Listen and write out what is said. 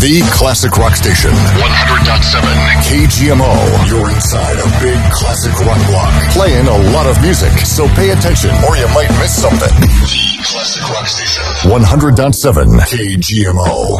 The classic rock station. 100.7 KGMO. You're inside a big classic rock block. Playing a lot of music, so pay attention or you might miss something. The classic rock station. 100.7 KGMO.